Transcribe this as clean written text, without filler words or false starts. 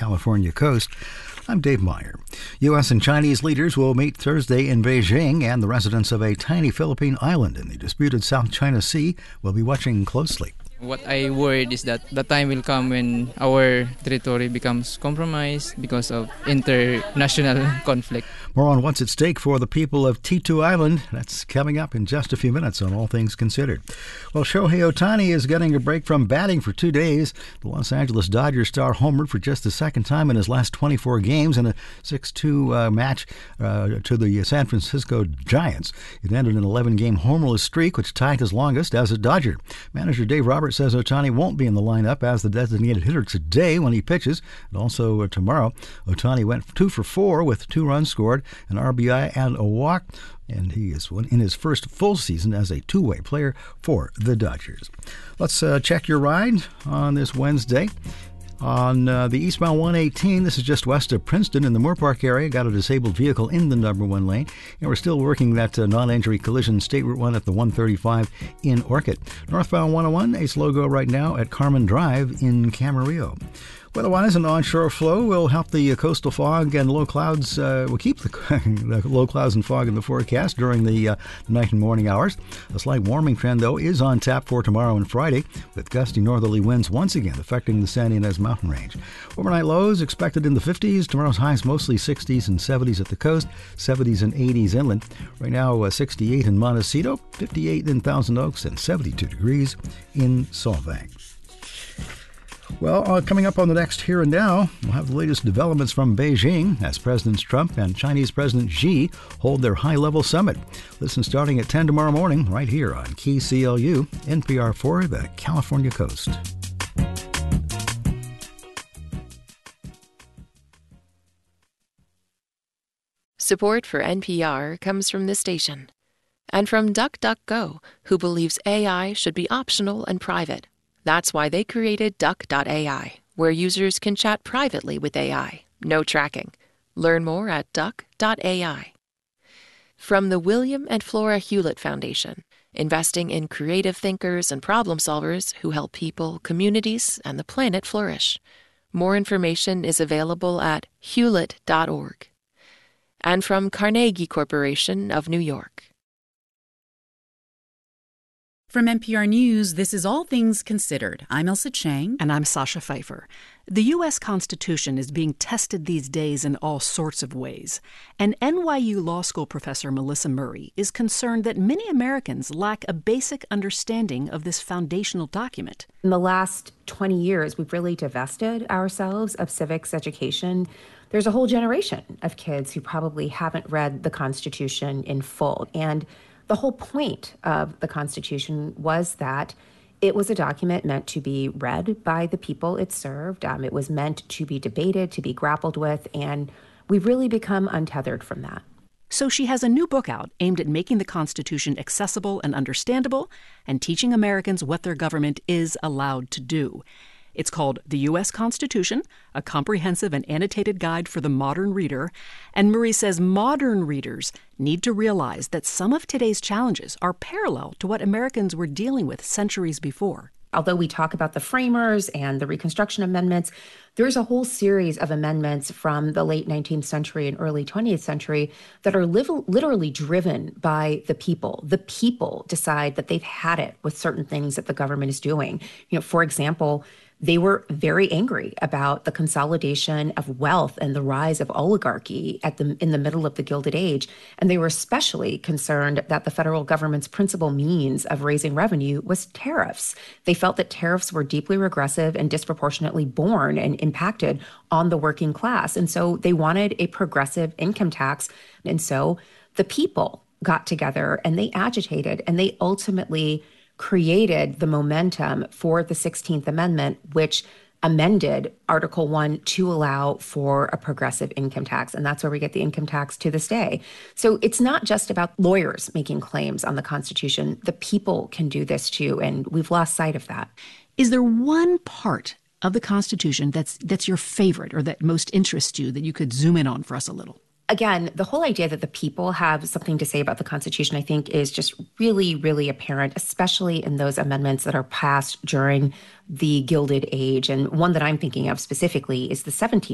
California coast. I'm Dave Meyer. U.S. and Chinese leaders will meet Thursday in Beijing, and the residents of a tiny Philippine island in the disputed South China Sea will be watching closely. What I worried is that the time will come when our territory becomes compromised because of international conflict. More on what's at stake for the people of T2 Island. That's coming up in just a few minutes on All Things Considered. Well, Shohei Ohtani is getting a break from batting for 2 days. The Los Angeles Dodgers star homered for just the second time in his last 24 games in a 6-2 match to the San Francisco Giants. It ended an 11-game homerless streak, which tied his longest as a Dodger. Manager Dave Roberts says Ohtani won't be in the lineup as the designated hitter today when he pitches. And also tomorrow, Ohtani went 2 for 4 with 2 runs scored, an RBI and a walk, and he is in his first full season as a two-way player for the Dodgers. Let's check your ride on this Wednesday. On the eastbound 118, this is just west of Princeton in the Moore Park area. Got a disabled vehicle in the number 1 lane. And we're still working that non-injury collision State Route 1 at the 135 in Orchid. Northbound 101, a slow go right now at Carmen Drive in Camarillo. Weather-wise, an onshore flow will help the coastal fog and low clouds, will keep the low clouds and fog in the forecast during the night and morning hours. A slight warming trend, though, is on tap for tomorrow and Friday, with gusty northerly winds once again affecting the San Ynez mountain range. Overnight lows expected in the 50s. Tomorrow's highs mostly 60s and 70s at the coast, 70s and 80s inland. Right now, 68 in Montecito, 58 in Thousand Oaks, and 72 degrees in Solvang. Well, coming up on the next Here and Now, we'll have the latest developments from Beijing as Presidents Trump and Chinese President Xi hold their high-level summit. Listen starting at 10 tomorrow morning right here on KCLU, NPR for the California coast. Support for NPR comes from this station and from DuckDuckGo, who believes AI should be optional and private. That's why they created Duck.ai, where users can chat privately with AI. No tracking. Learn more at Duck.ai. From the William and Flora Hewlett Foundation, investing in creative thinkers and problem solvers who help people, communities, and the planet flourish. More information is available at hewlett.org. And from Carnegie Corporation of New York. From NPR News, this is All Things Considered. I'm Elsa Chang. And I'm Sasha Pfeiffer. The U.S. Constitution is being tested these days in all sorts of ways. And NYU Law School professor Melissa Murray is concerned that many Americans lack a basic understanding of this foundational document. In the last 20 years, we've really divested ourselves of civics education. There's a whole generation of kids who probably haven't read the Constitution in full. And the whole point of the Constitution was that it was a document meant to be read by the people it served. It was meant to be debated, to be grappled with, and we've really become untethered from that. So she has a new book out aimed at making the Constitution accessible and understandable and teaching Americans what their government is allowed to do. It's called The U.S. Constitution, a comprehensive and annotated guide for the modern reader. And Murray says modern readers need to realize that some of today's challenges are parallel to what Americans were dealing with centuries before. Although we talk about the framers and the Reconstruction Amendments, there's a whole series of amendments from the late 19th century and early 20th century that are literally driven by the people. The people decide that they've had it with certain things that the government is doing. For example, they were very angry about the consolidation of wealth and the rise of oligarchy in the middle of the Gilded Age. And they were especially concerned that the federal government's principal means of raising revenue was tariffs. They felt that tariffs were deeply regressive and disproportionately borne and impacted on the working class. And so they wanted a progressive income tax. And so the people got together and they agitated and they ultimately created the momentum for the 16th Amendment, which amended Article 1 to allow for a progressive income tax. And that's where we get the income tax to this day. So it's not just about lawyers making claims on the Constitution. The people can do this too, and we've lost sight of that. Is there one part of the Constitution that's your favorite or that most interests you that you could zoom in on for us a little? Again, the whole idea that the people have something to say about the Constitution, I think, is just really, really apparent, especially in those amendments that are passed during the Gilded Age. And one that I'm thinking of specifically is the 17th